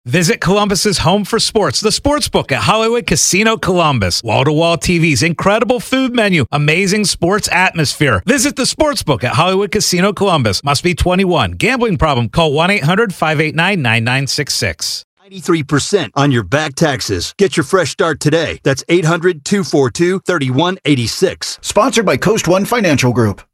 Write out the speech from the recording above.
Visit Columbus's home for sports, the Sportsbook at Hollywood Casino Columbus. Wall-to-wall TVs, incredible food menu, amazing sports atmosphere. Visit the Sportsbook at Hollywood Casino Columbus. Must be 21. Gambling problem? Call 1-800-589-9966. 93% on your back taxes. Get your fresh start today. That's 800-242-3186. Sponsored by Coast One Financial Group.